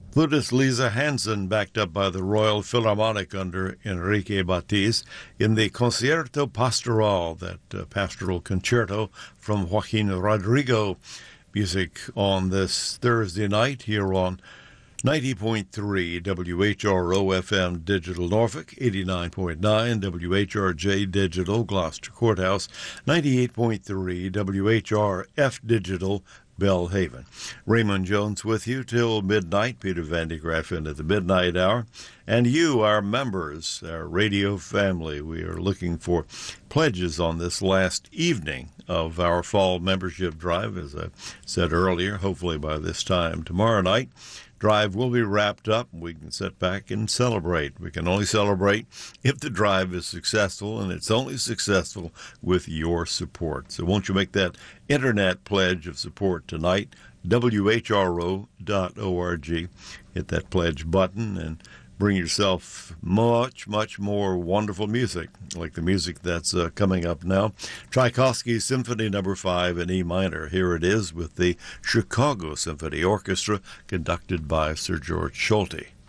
Flutist Lisa Hansen, backed up by the Royal Philharmonic under Enrique Batiz, in the Concierto Pastoral, that pastoral concerto from Joaquin Rodrigo. Music on this Thursday night here on 90.3 WHRO FM Digital Norfolk, 89.9 WHRJ Digital Gloucester Courthouse, 98.3 WHRF Digital Belhaven. Raymond Jones with you till midnight. Peter Van de Graaff into the midnight hour. And you, our members, our radio family, we are looking for pledges on this last evening of our fall membership drive. As I said earlier, hopefully by this time tomorrow night, drive will be wrapped up. We can sit back and celebrate. We can only celebrate if the drive is successful, and it's only successful with your support. So won't you make that internet pledge of support tonight? WHRO.org. Hit that pledge button and bring yourself much, much more wonderful music, like the music that's coming up now. Tchaikovsky Symphony No. 5 in E minor. Here it is with the Chicago Symphony Orchestra, conducted by Sir George Solti.